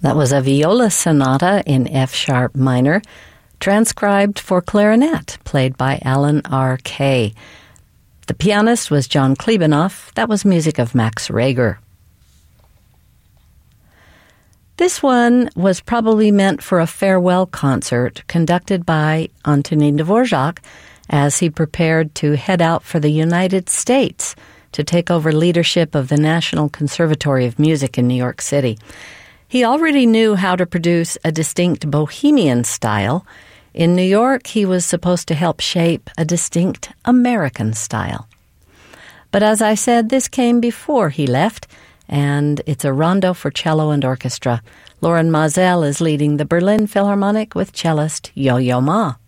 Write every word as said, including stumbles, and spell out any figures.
That was a viola sonata in F sharp minor, transcribed for clarinet, played by Alan R. Kay. The pianist was John Klebanoff. That was music of Max Reger. This one was probably meant for a farewell concert conducted by Antonin Dvorak as he prepared to head out for the United States to take over leadership of the National Conservatory of Music in New York City. He already knew how to produce a distinct bohemian style. In New York, he was supposed to help shape a distinct American style. But as I said, this came before he left, and it's a rondo for cello and orchestra. Loren Mazel is leading the Berlin Philharmonic with cellist Yo-Yo Ma.